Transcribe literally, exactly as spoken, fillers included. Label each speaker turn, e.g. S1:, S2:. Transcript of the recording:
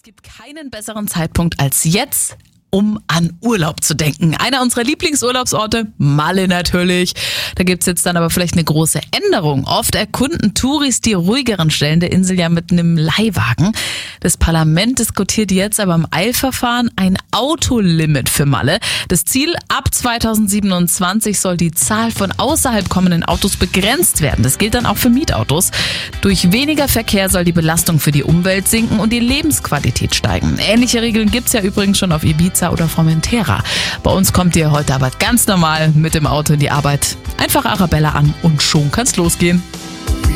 S1: gibt keinen besseren Zeitpunkt als jetzt, um an Urlaub zu denken. Einer unserer Lieblingsurlaubsorte, Malle natürlich. Da gibt's jetzt dann aber vielleicht eine große Änderung. Oft erkunden Touris die ruhigeren Stellen der Insel ja mit einem Leihwagen. Das Parlament diskutiert jetzt aber im Eilverfahren ein Autolimit für Malle. Das Ziel, ab zweitausendsiebenundzwanzig soll die Zahl von außerhalb kommenden Autos begrenzt werden. Das gilt dann auch für Mietautos. Durch weniger Verkehr soll die Belastung für die Umwelt sinken und die Lebensqualität steigen. Ähnliche Regeln gibt's ja übrigens schon auf Ibiza oder Formentera. Bei uns kommt ihr heute aber ganz normal mit dem Auto in die Arbeit. Einfach Arabella an und schon kann's losgehen.